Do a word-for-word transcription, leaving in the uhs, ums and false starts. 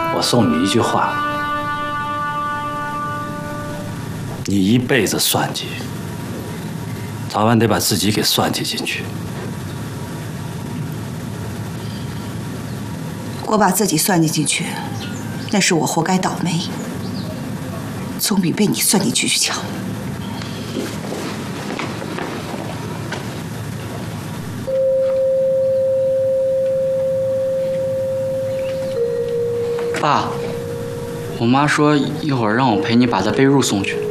我送你一句话：你一辈子算计，早晚得把自己给算计进去。 我把自己算计进去，那是我活该倒霉，总比被你算计进去强。 爸，我妈说一会儿让我陪你把她被褥送去。